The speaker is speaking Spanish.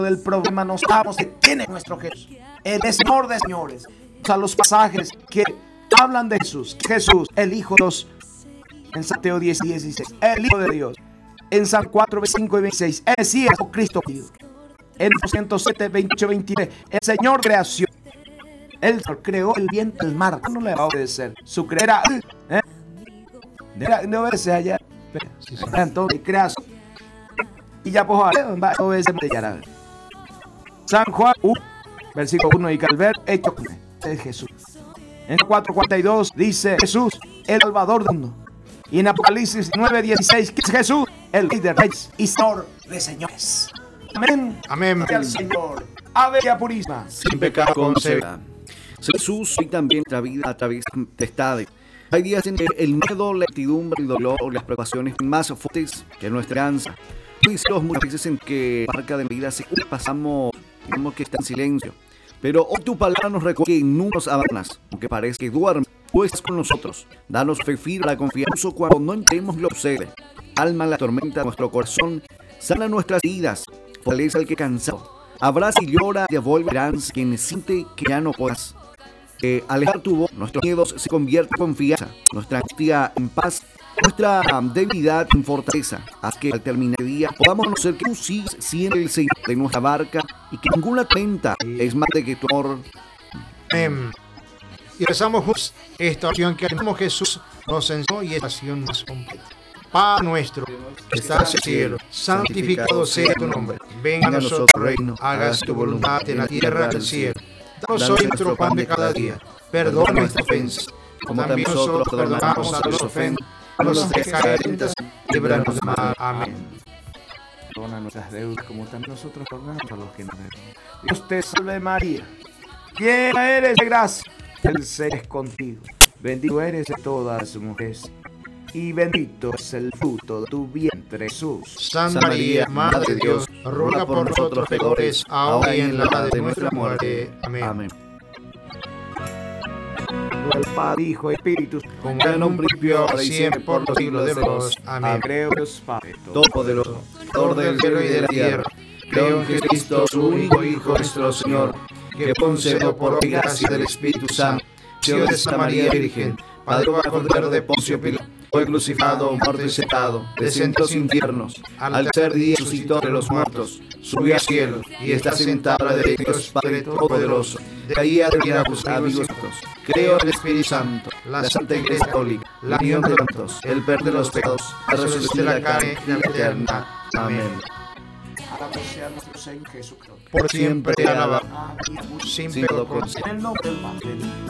del problema nos damos de quién es nuestro Jesús. Él es Señor de señores. A los pasajes que hablan de Jesús. Jesús, el Hijo de Dios. En San Mateo 10:16. El Hijo de Dios. En San 4, 5 y 26. El Mesías o Cristo. En 207, 28, 23. El Señor creación. Él creó el viento, el mar. No le va a obedecer. Su creera. No obedece allá. Entonces, creación. Y ya pues va a obedecer. San Juan 1, versículo 1 y Calver, hecho es Jesús. En 4:42 dice Jesús, el Salvador del mundo. Y en Apocalipsis 9:16, que es Jesús, el Rey de Reyes y Señor de señores. Amén. Amén. Y al Señor, Ave María Purísima, sin pecado concebida. Jesús y también nuestra vida a través de tempestades. Hay días en que el miedo, la incertidumbre, el dolor o las preocupaciones son más fuertes que nuestra esperanza. Hay muchas veces en que la barca de vida se pasamos, digamos que está en silencio. Pero hoy tu palabra nos recuerda que nunca nos abandonas, aunque parezca que duermes, tú estás con nosotros. Danos fe firme, la confianza cuando no entendemos lo que sucede. Calma la tormenta de nuestro corazón, sana nuestras vidas, fortalece al que cansado. Abraza y llora, devuelve esperanza quien siente que ya no puedas. Alejar tu voz, nuestros miedos se convierten en confianza, nuestra angustia en paz, nuestra debilidad en fortaleza. Haz que al terminar el día podamos conocer que tú sigues siendo el Señor de nuestra barca y que ninguna tormenta es más de que tu amor. Amén. Y rezamos juntos esta oración que el mismo Jesús nos enseñó y es la oración más completa. Padre nuestro, que estás en el cielo, santificado sea tu nombre. Venga a nosotros tu reino, hagas tu voluntad en la tierra y en el cielo. Danos hoy nuestro pan de cada día. Perdona nuestras ofensas, como también nosotros perdonamos a los que ofenden. No nos dejes caer en tentación, líbranos del mal. Amén. Perdona nuestras deudas, como también nosotros perdonamos a los que nos deben. Dios te salve María, llena eres de gracia, el Señor es contigo. Bendito eres de todas las mujeres, y bendito es el fruto de tu vientre, Jesús. Santa María, Madre de Dios, ruega por nosotros pecadores, ahora y en la hora de nuestra muerte. Amén. Amén. El Padre, Hijo y Espíritu, Con el nombre principio, ahora y siempre, por los siglos de los. Amén. creo Dios Padre Todopoderoso, Creador del cielo y de la tierra, creo en Jesucristo, su único Hijo, nuestro Señor, que concedió por obra y gracia del Espíritu Santo, nació de Santa María Virgen, padre bajo Cordero de Poncio Pilato, fue crucificado, muerto y sepultado, descendió a los infiernos, al tercer día resucitó de los muertos, subió al cielo y está sentado a la derecha de Dios Padre Todopoderoso. De ahí ha de venir a buscar amigos santos. Creo en el Espíritu Santo, la Santa Iglesia Católica, la unión de los santos, el perdón de los pecados, la resurrección de la carne y la vida eterna. Amén. Alabado sea nuestro Señor Jesucristo. Por siempre alabado. Amén. Sin Sin pecado pecado concebida. En el nombre del Padre, del Hijo